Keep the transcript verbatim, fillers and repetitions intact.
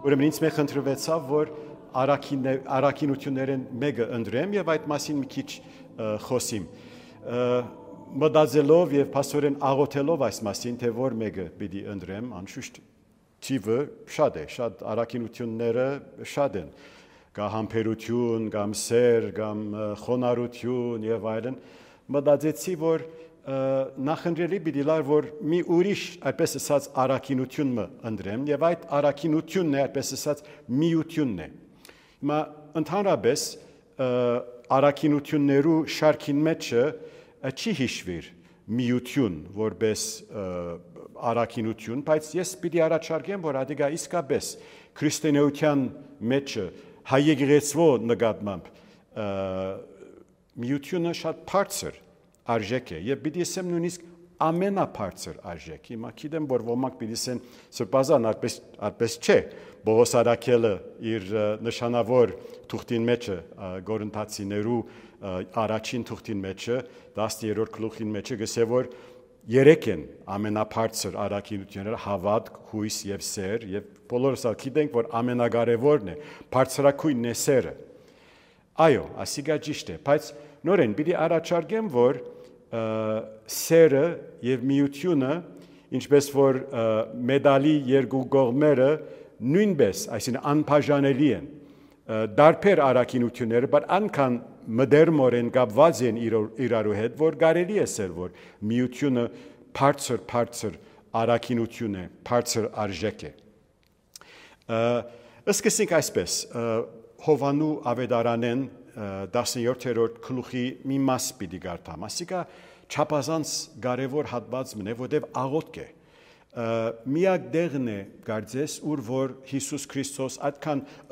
Ուրեմն ինձ մեկ խնդրվեցավ, որ առաքինություններն մեկը ընդրեմ եւ այդ մասին մի քիչ խոսիմ։ Մտածելով եւ փաստորեն աղոթելով այս մասին, թե որ մեկը պիտի ընդրեմ, անշուշտ թիվը շատ է, շատ առաքինությունները շատ են։ Կա համբերություն, կամ սեր, կամ խոնարհություն եւ այլն։ Մտածեցի, որ նախընտրելի պիտի լար, որ մի ուրիշ, այդպես ասած, առաքինություն մը ընդրեմ եւ այդ առաքինությունն է, այդպես ասած, միությունն է։ Հիմա ընդհանրապես առաքինություններու շարքին մեջը չի հիշվիր միություն որպես առաքինություն, բայց ես պիտի առաջարկեմ, որ ադիգա իսկապես քրիստոնեության մեջը հայ եկեղեցու նկատմամբ միությունը շատ բարձր արժեք է եւ պիտի ասեմ նույնիսկ ամենաբարձր արժեք։ Հիմա գիտեմ, որ ոմանք պիտի ասեն սրբազան այդպես այդպես չէ։ Պողոս առաքելը իր նշանավոր թուղթին մեջը Գորընթացիներու առաջին թուղթին մեջը տասներորդ գլուխին մեջը գսե որ երեք են ամենաբարձր առաքինությունները՝ հավատք, հույս եւ սեր, եւ բոլորս ալ գիտենք, որ ամենակարևորն է բարձրակույնն է սերը։ Այո, ասիկա ճիշտ է, բայց նորեն պիտի առաջարկեմ, որ սերը եւ միությունը, ինչպես որ մեդալի երկու կողմերը նույնպես, այսինքն անբաժանելի են, դարբեր առաքինությունները, բայց անքան մդերմորեն կապված են իրարու հետ, որ կարելի է ասել, որ միությունը բարձր բարձր առաքինություն է, բարձր արժեք է։ Սկսենք այսպես, Հովանու ավետարանեն տասնյոթերորդ գլուխի մի մաս պիտի գարտամ, ասիկա չափազանց կարևոր հատված մնե, որտեղ աղոթք է։ Միակ դեղն է, կարծես, ուր որ Հիսուս Քրիստոս այդքան